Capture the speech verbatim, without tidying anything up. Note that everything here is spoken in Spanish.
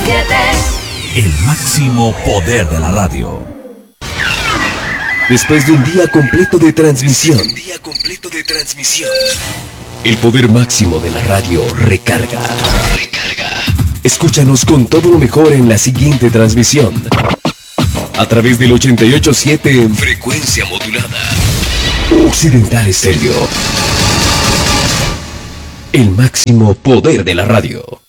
siete. El máximo poder de la radio. Después de un día completo de transmisión, un día completo de transmisión, el poder máximo de la radio recarga. Recarga. Escúchanos con todo lo mejor en la siguiente transmisión. A través del ochenta y ocho punto siete en frecuencia modulada. Occidental Estéreo. El máximo poder de la radio.